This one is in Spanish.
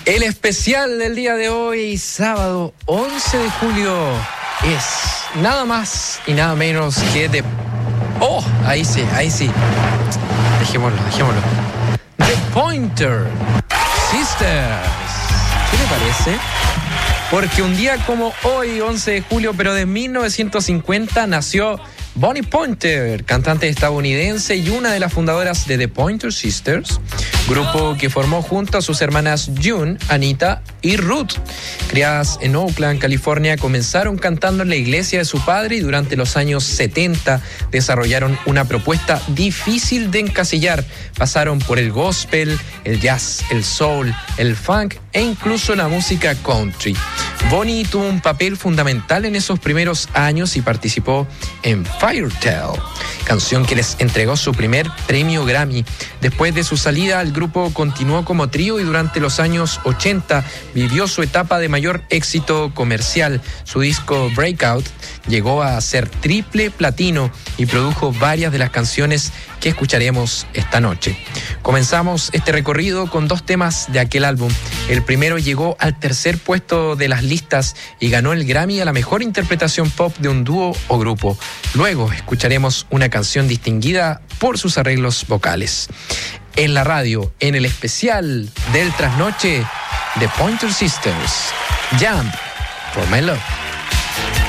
El especial del día de hoy, sábado 11 de julio, es nada más y nada menos que de... ¡Oh! Ahí sí. Dejémoslo. The Pointer Sisters. ¿Qué le parece? Porque un día como hoy, 11 de julio, pero de 1950, nació Bonnie Pointer, cantante estadounidense y una de las fundadoras de The Pointer Sisters, grupo que formó junto a sus hermanas June, Anita y Ruth. Criadas en Oakland, California, comenzaron cantando en la iglesia de su padre y durante los años 70 desarrollaron una propuesta difícil de encasillar. Pasaron por el gospel, el jazz, el soul, el funk e incluso la música country. Bonnie tuvo un papel fundamental en esos primeros años y participó en Fairy Tale, canción que les entregó su primer premio Grammy. Después de su salida, el grupo continuó como trío y durante los años 80 vivió su etapa de mayor éxito comercial. Su disco Breakout llegó a ser triple platino y produjo varias de las canciones que escucharemos esta noche. Comenzamos este recorrido con dos temas de aquel álbum. El primero llegó al tercer puesto de las listas y ganó el Grammy a la mejor interpretación pop de un dúo o grupo. Luego escucharemos una canción distinguida por sus arreglos vocales. En la radio, en el especial del trasnoche, The Pointer Sisters, Jump for My Love.